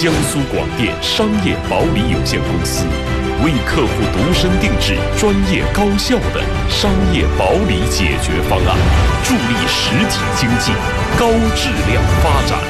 江苏广电商业保理有限公司，为客户度身定制、专业高效的商业保理解决方案，助力实体经济高质量发展。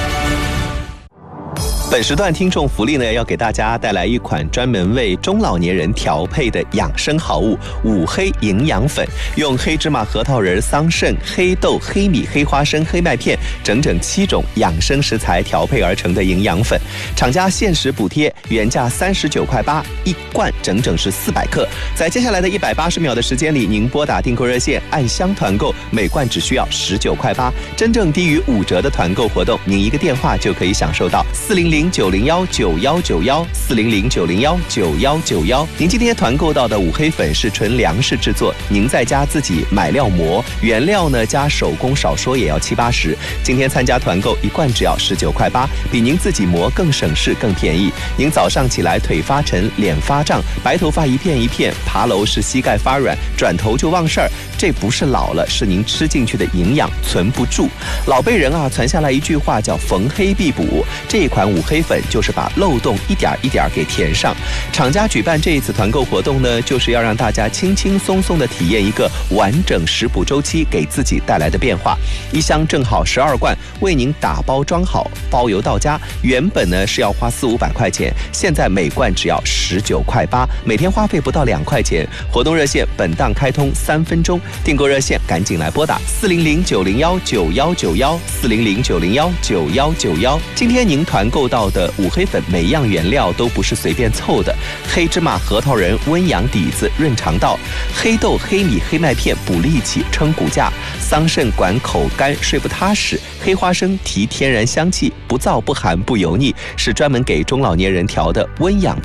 本时段听众福利呢，要给大家带来一款专门为中老年人调配的养生好物五黑营养粉，用黑芝麻、核桃仁、桑葚、黑豆、黑米、黑花生、黑麦片整整7种养生食材调配而成的营养粉，厂家限时补贴，原价39.8块，一罐整整是400克。在接下来的180秒的时间里，您拨打订购热线按箱团购，每罐只需要19.8块，真正低于5折的团购活动，您一个电话就可以享受到400-901-9191，400-901-9191。您今天团购到的五黑粉是纯粮食制作，您在家自己买料磨，原料呢加手工少说也要70-80。今天参加团购，一罐只要19.8块，比您自己磨更省事更便宜。您早上起来腿发沉、脸发胀、白头发一片一片，爬楼是膝盖发软，转头就忘事儿，这不是老了，是您吃进去的营养存不住。老辈人传下来一句话叫逢黑必补，这一款五黑粉就是把漏洞一点一点给填上。厂家举办这一次团购活动呢，就是要让大家轻轻松松的体验一个完整食补周期给自己带来的变化。一箱正好12罐，为您打包装好，包邮到家。原本呢是要花400-500块钱，现在每罐只要19.8块，每天花费不到2块钱。活动热线本档开通3分钟，订购热线赶紧来拨打400-901-9191，400-901-9191。今天您团购到的五黑粉每样原料都不是随便凑的，黑芝麻、核桃仁温阳底子润肠道，黑豆、黑米、黑麦片补力气撑骨架，桑葚管口干睡不踏实，黑花生提天然香气，不燥不寒不油腻，是专门给中老年人调的温养